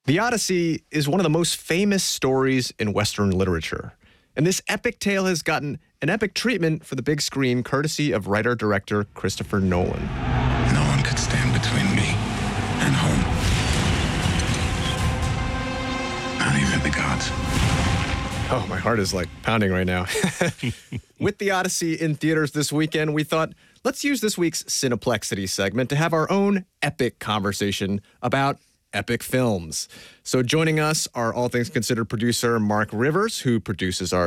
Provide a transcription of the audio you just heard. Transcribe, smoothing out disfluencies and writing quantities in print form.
The Odyssey is one of the most famous stories in Western literature. And this epic tale has gotten an epic treatment for the big screen courtesy of writer-director Christopher Nolan. No one could stand between me and home. Not even the gods. Oh, my heart is like pounding right now. With The Odyssey in theaters this weekend, we thought, let's use this week's Cineplexity segment to have our own epic conversation about epic films. So joining us are All Things Considered producer Mark Rivers, who produces our